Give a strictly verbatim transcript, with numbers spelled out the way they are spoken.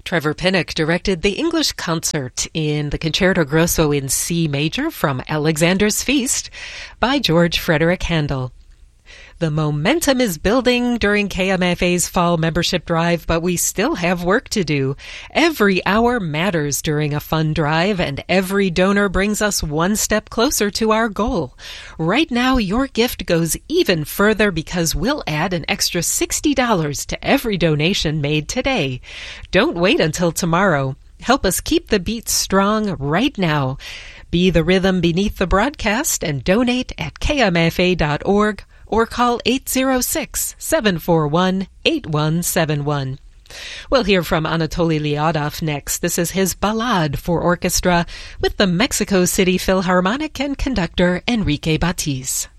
Trevor Pinnock directed the English concert in the Concerto Grosso in C major from Alexander's Feast by George Frederick Handel. The momentum is building during K M F A's fall membership drive, but we still have work to do. Every hour matters during a fund drive, and every donor brings us one step closer to our goal. Right now, your gift goes even further because we'll add an extra sixty dollars to every donation made today. Don't wait until tomorrow. Help us keep the beat strong right now. Be the rhythm beneath the broadcast and donate at K M F A dot org. Or call eight zero six, seven four one, eight one seven one. We'll hear from Anatoly Lyadov next. This is his Ballade for Orchestra with the Mexico City Philharmonic and conductor Enrique Batiz.